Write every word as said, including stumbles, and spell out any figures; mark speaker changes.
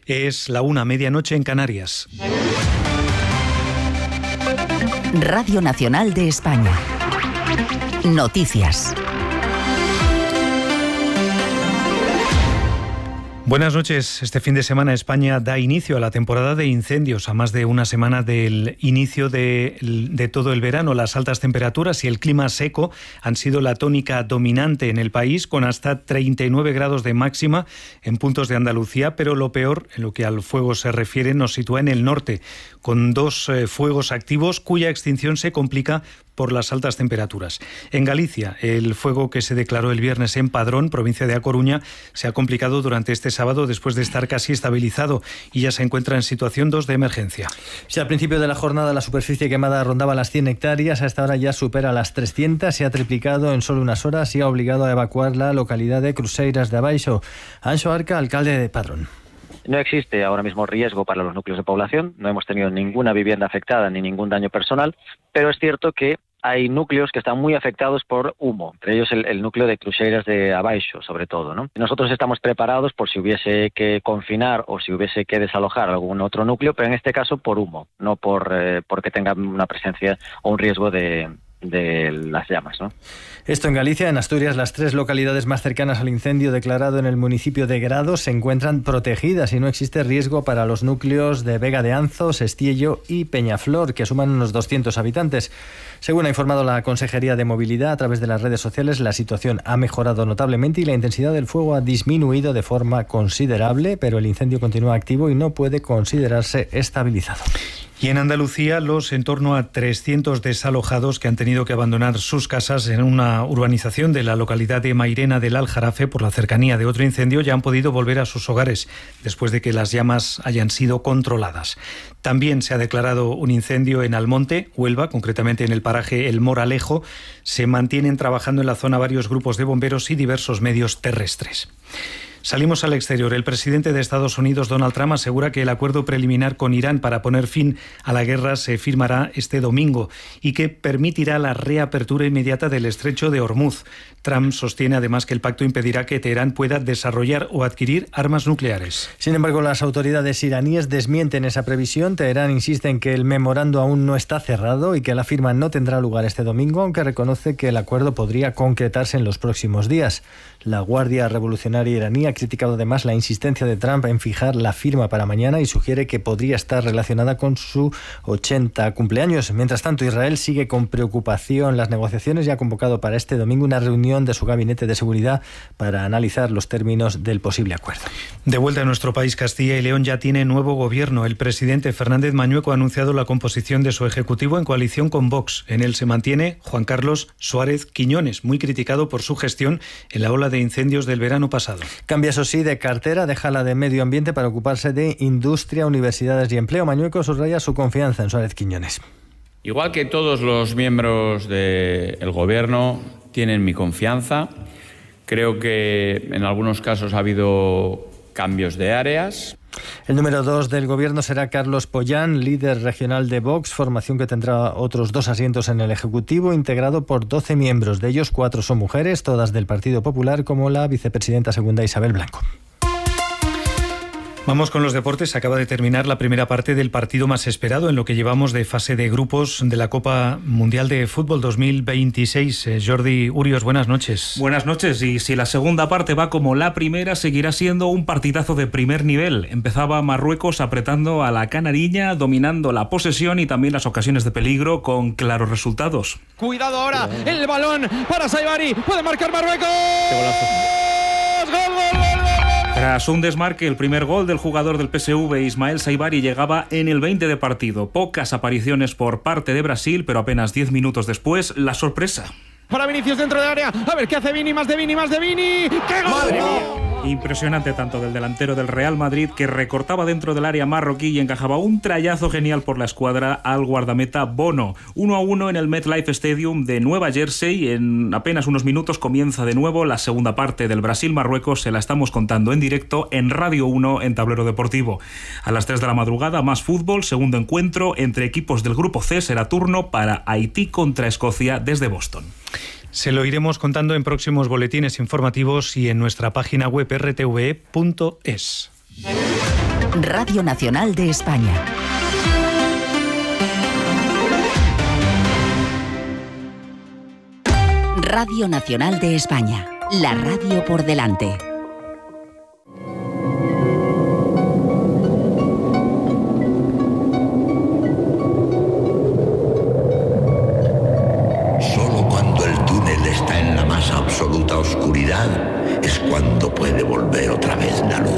Speaker 1: Es la una, medianoche en Canarias.
Speaker 2: Radio Nacional de España. Noticias.
Speaker 1: Buenas noches. Este fin de semana España da inicio a la temporada de incendios. A más de una semana del inicio de, de todo el verano, las altas temperaturas y el clima seco han sido la tónica dominante en el país, con hasta treinta y nueve grados de máxima en puntos de Andalucía, pero lo peor, en lo que al fuego se refiere, nos sitúa en el norte, con dos eh, fuegos activos cuya extinción se complica por las altas temperaturas. En Galicia, el fuego que se declaró el viernes en Padrón, provincia de A Coruña, se ha complicado durante este sábado después de estar casi estabilizado y ya se encuentra en situación dos de emergencia.
Speaker 3: Si al principio de la jornada la superficie quemada rondaba las cien hectáreas, a esta hora ya supera las trescientas, se ha triplicado en solo unas horas y ha obligado a evacuar la localidad de Cruceiras de Abaixo. Anxo Arca, alcalde de Padrón.
Speaker 4: No existe ahora mismo riesgo para los núcleos de población, no hemos tenido ninguna vivienda afectada ni ningún daño personal, pero es cierto que hay núcleos que están muy afectados por humo, entre ellos el, el núcleo de Cruceiras de Abaixo, sobre todo, ¿no? Nosotros estamos preparados por si hubiese que confinar o si hubiese que desalojar algún otro núcleo, pero en este caso por humo, no por eh, porque tenga una presencia o un riesgo de... de las llamas, ¿no?
Speaker 3: Esto en Galicia. En Asturias, las tres localidades más cercanas al incendio declarado en el municipio de Grado se encuentran protegidas y no existe riesgo para los núcleos de Vega de Anzo, Sestiello y Peñaflor, que suman unos doscientos habitantes. Según ha informado la Consejería de Movilidad a través de las redes sociales, la situación ha mejorado notablemente y la intensidad del fuego ha disminuido de forma considerable, pero el incendio continúa activo y no puede considerarse estabilizado.
Speaker 1: Y en Andalucía, los en torno a trescientos desalojados que han tenido que abandonar sus casas en una urbanización de la localidad de Mairena del Aljarafe por la cercanía de otro incendio ya han podido volver a sus hogares después de que las llamas hayan sido controladas. También se ha declarado un incendio en Almonte, Huelva, concretamente en el paraje El Moralejo. Se mantienen trabajando en la zona varios grupos de bomberos y diversos medios terrestres. Salimos al exterior. El presidente de Estados Unidos, Donald Trump, asegura que el acuerdo preliminar con Irán para poner fin a la guerra se firmará este domingo y que permitirá la reapertura inmediata del estrecho de Hormuz. Trump sostiene además que el pacto impedirá que Teherán pueda desarrollar o adquirir armas nucleares.
Speaker 3: Sin embargo, las autoridades iraníes desmienten esa previsión. Teherán insiste en que el memorando aún no está cerrado y que la firma no tendrá lugar este domingo, aunque reconoce que el acuerdo podría concretarse en los próximos días. La Guardia Revolucionaria iraní ha criticado además la insistencia de Trump en fijar la firma para mañana y sugiere que podría estar relacionada con su ochenta cumpleaños. Mientras tanto, Israel sigue con preocupación las negociaciones y ha convocado para este domingo una reunión de su gabinete de seguridad para analizar los términos del posible acuerdo.
Speaker 1: De vuelta a nuestro país, Castilla y León ya tiene nuevo gobierno. El presidente Fernández Mañueco ha anunciado la composición de su ejecutivo en coalición con Vox. En él se mantiene Juan Carlos Suárez Quiñones, muy criticado por su gestión en la ola de incendios del verano pasado.
Speaker 3: Cambia, eso sí, de cartera, deja la de medio ambiente para ocuparse de industria, universidades y empleo. Mañueco subraya su confianza en Suárez Quiñones.
Speaker 5: Igual que todos los miembros del Gobierno tienen mi confianza, creo que en algunos casos ha habido cambios de áreas.
Speaker 3: El número dos del Gobierno será Carlos Pollán, líder regional de Vox, formación que tendrá otros dos asientos en el Ejecutivo, integrado por doce miembros. De ellos, cuatro son mujeres, todas del Partido Popular, como la vicepresidenta segunda Isabel Blanco.
Speaker 1: Vamos con los deportes. Acaba de terminar la primera parte del partido más esperado en lo que llevamos de fase de grupos de la Copa Mundial de Fútbol dos mil veintiséis. Eh, Jordi Urios, buenas noches.
Speaker 6: Buenas noches. Y si la segunda parte va como la primera, seguirá siendo un partidazo de primer nivel. Empezaba Marruecos apretando a la canariña, dominando la posesión y también las ocasiones de peligro con claros resultados.
Speaker 7: Cuidado ahora, el balón para Saibari. Puede marcar Marruecos. ¡Qué golazo! ¡Gol, gol, gol!
Speaker 6: Tras un desmarque, el primer gol del jugador del P S V, Ismael Saibari, llegaba en el veinte de partido. Pocas apariciones por parte de Brasil, pero apenas diez minutos después, la sorpresa.
Speaker 7: Para Vinicius dentro del área. A ver qué hace Vini, más de Vini, más de Vini. ¡Qué gol! ¡Madre mía!
Speaker 6: Impresionante tanto del delantero del Real Madrid, que recortaba dentro del área marroquí y encajaba un trayazo genial por la escuadra al guardameta Bono. uno a uno en el MetLife Stadium de Nueva Jersey. En apenas unos minutos comienza de nuevo la segunda parte del Brasil-Marruecos. Se la estamos contando en directo en Radio uno en Tablero Deportivo. A las tres de la madrugada, más fútbol. Segundo encuentro entre equipos del Grupo C. Será turno para Haití contra Escocia desde Boston.
Speaker 1: Se lo iremos contando en próximos boletines informativos y en nuestra página web r t v e punto es.
Speaker 2: Radio Nacional de España. Radio Nacional de España. La radio por delante.
Speaker 8: Solo cuando el túnel está en la más absoluta oscuridad es cuando puede volver otra vez la luz.